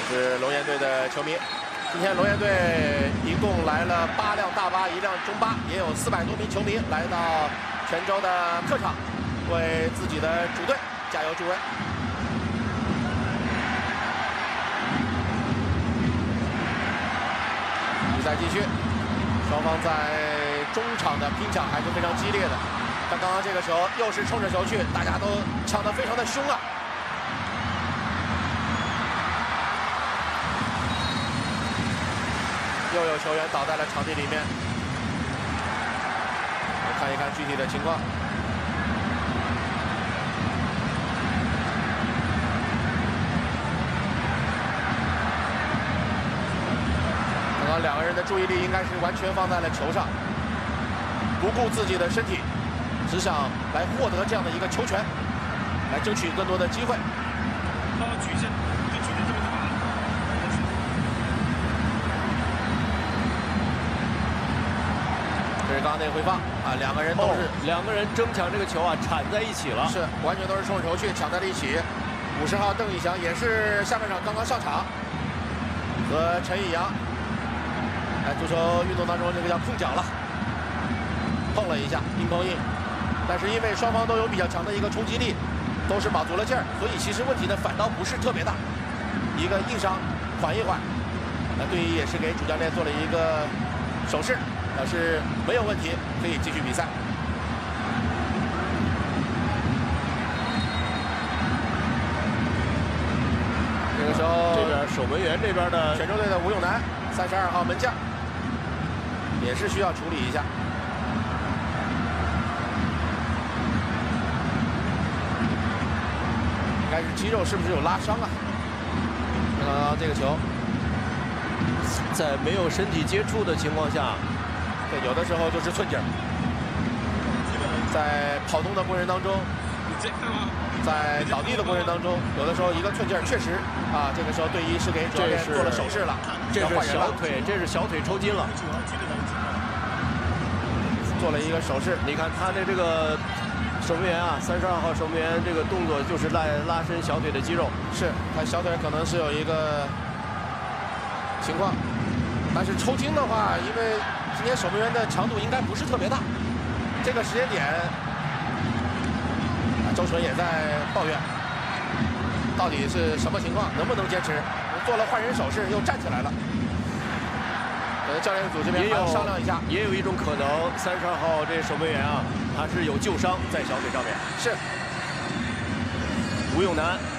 是龙岩队的球迷。今天龙岩队一共来了8辆大巴，1辆中巴，也有400多名球迷来到泉州的客场，为自己的主队加油助威。比赛继续，双方在中场的拼抢还是非常激烈的。但刚刚这个球又是冲着球去，大家都抢得非常的凶啊！又有球员倒在了场地里面，我看一看具体的情况。刚刚2个人的注意力应该是完全放在了球上，不顾自己的身体，只想来获得这样的一个球权，来争取更多的机会。这是刚刚那个回放啊，2个人都是 2个人争抢这个球啊，缠在一起了。 是，完全都是冲着球去，抢在了一起。50号邓以翔也是下半场刚刚上场，和陈以阳，在足球运动当中这个叫碰脚了，碰了一下，硬碰硬。但是因为双方都有比较强的一个冲击力，都是卯足了劲儿，所以其实问题呢反倒不是特别大，一个硬伤，缓一缓。那队医也是给主教练做了一个手势。表示没有问题，可以继续比赛。这个时候， 这边守门员这边的泉州队的吴永南，32号门将，也是需要处理一下。应该是肌肉是不是有拉伤啊？刚刚这个球， 在没有身体接触的情况下。 有的时候就是寸劲儿，在跑动的过程当中，在倒地的过程当中，有的时候一个寸劲儿确实啊，这个时候队医是给主教练做了手势了， 这是小腿，这是小腿抽筋了， 做了一个手势。 你看他的这个守门员啊，32号守门员这个动作就是拉伸小腿的肌肉， 是他小腿可能是有一个情况，但是抽筋的话，因为今天守门员的强度应该不是特别大，这个时间点，周纯也在抱怨，到底是什么情况，能不能坚持？做了换人手势，又站起来了。教练组这边还要商量一下。 也有一种可能，32号这守门员啊，他是有旧伤在小腿上面。 是。 吴永南